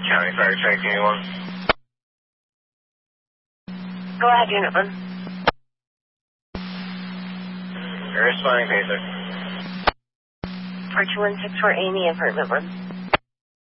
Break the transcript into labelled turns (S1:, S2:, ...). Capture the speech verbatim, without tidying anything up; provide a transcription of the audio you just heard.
S1: County Fire Truck Unit one.
S2: Go ahead, Unit one.
S1: You're responding, Pacer.
S2: four two one six four Amy, apartment one.